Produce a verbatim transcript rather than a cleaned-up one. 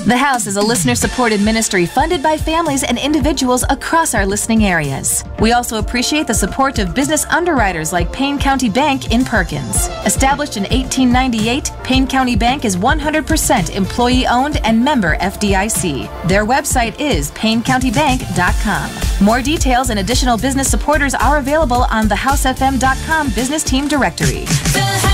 The House is a listener-supported ministry funded by families and individuals across our listening areas. We also appreciate the support of business underwriters like Payne County Bank in Perkins. Established in eighteen ninety-eight, Payne County Bank is one hundred percent employee-owned and member F D I C. Their website is payne county bank dot com. More details and additional business supporters are available on the house f m dot com business team directory.